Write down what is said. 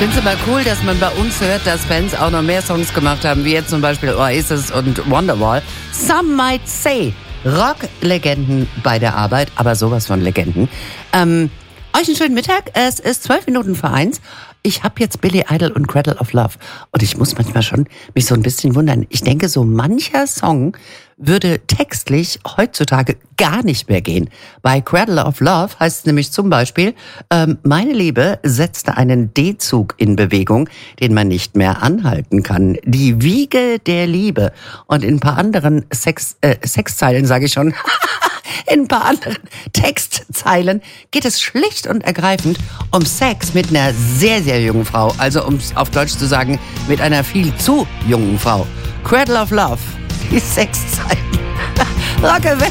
finde es aber cool, dass man bei uns hört, dass Bands auch noch mehr Songs gemacht haben, wie jetzt zum Beispiel Oasis und Wonderwall. Some might say, Rock-Legenden bei der Arbeit, aber sowas von Legenden. Euch einen schönen Mittag, es ist 1:12. Ich habe jetzt Billy Idol und Cradle of Love und ich muss manchmal schon mich so ein bisschen wundern. Ich denke, so mancher Song würde textlich heutzutage gar nicht mehr gehen. Bei Cradle of Love heißt es nämlich zum Beispiel, meine Liebe setzte einen D-Zug in Bewegung, den man nicht mehr anhalten kann. Die Wiege der Liebe. Und in ein paar anderen Sexzeilen, sage ich schon, in ein paar anderen Textzeilen geht es schlicht und ergreifend um Sex mit einer sehr, sehr jungen Frau. Also um es auf Deutsch zu sagen, mit einer viel zu jungen Frau. Cradle of Love. Die Sexzeilen. Rock